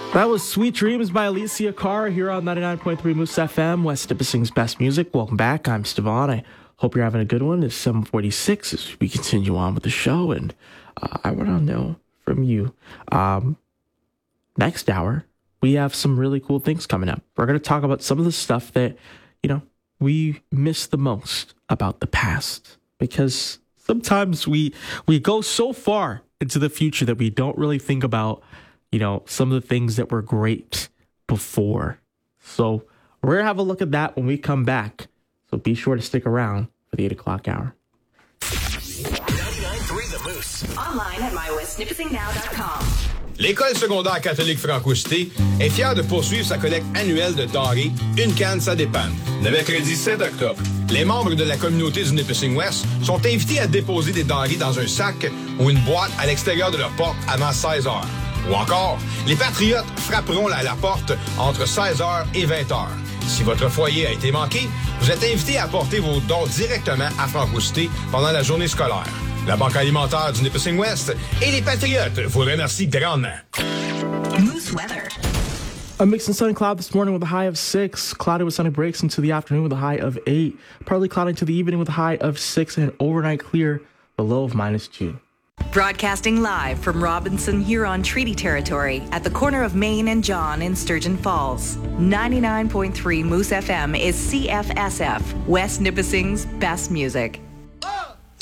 That was Sweet Dreams by Alicia Cara here on 99.3 Moose FM, West Nipissing's best music. Welcome back. I'm Stevan. I hope you're having a good one. It's 7:46 as we continue on with the show, and I want to know from you. Next hour, we have some really cool things coming up. We're going to talk about some of the stuff that, we miss the most about the past, because sometimes we go so far into the future that we don't really think about some of the things that were great before. So we're going to have a look at that when we come back. So be sure to stick around for the 8 o'clock hour. 99.3 The Moose. Online at mywestnipissingnow.com. L'École secondaire catholique Franc-Cousté est fière de poursuivre sa collecte annuelle de denrées. Une canne, ça dépanne. Le mercredi 7 octobre, les membres de la communauté du Nipissing West sont invités à déposer des denrées dans un sac ou une boîte à l'extérieur de leur porte avant 16 heures. Ou encore, les Patriotes frapperont à la porte entre 16h et 20h. Si votre foyer a été manqué, vous êtes invité à apporter vos dons directement à Franc-Cousté pendant la journée scolaire. La Banque alimentaire du Nipissing West et les Patriotes vous remercient grandement. Moose weather. A mix and sunny cloud this morning with a high of 6. Cloudy with sunny breaks into the afternoon with a high of 8. Partly cloudy into the evening with a high of 6 and overnight clear, the low of -2. Broadcasting live from Robinson Huron Treaty Territory at the corner of Main and John in Sturgeon Falls. 99.3 Moose FM is CFSF, West Nipissing's best music.